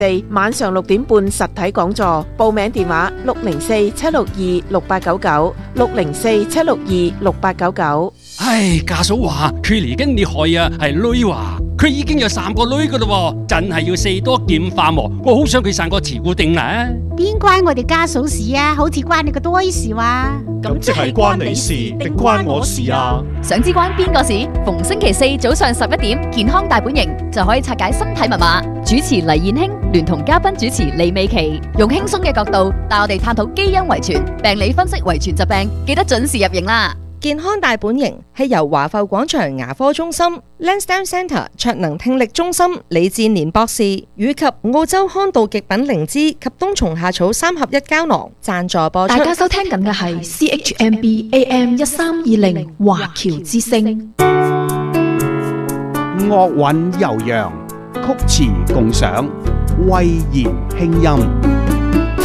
地晚上6點半實體講座，報名電話604-762-6899，604-762-6899。 唉，家嫂話佢嚟緊你害啊，係女話佢已經有3個女噶啦，真係要4多劍化喎。我好想佢生個慈固定啦。 邊關我哋家嫂事啊？好似關你個多事話。 咁即係關你事定關我事啊？ 想知關邊個事？逢星期4早上11點，健康大本營就可以拆解身體密碼。主持黎燕卿聯同嘉賓主持李美琪，用輕鬆嘅角度帶我哋探討基因遺傳、病理分析遺傳疾病，記得準時入營啦！ 健康大本營係由華埠廣場牙科中心、Lansdowne Centre 卓能聽力中心李志年博士以及澳洲康道極品靈芝及冬蟲夏草3合1膠囊贊助播出。 大家收聽緊嘅係 CHMB AM 1320華僑之聲。 樂韻悠揚，曲詞共賞，慧言輕音。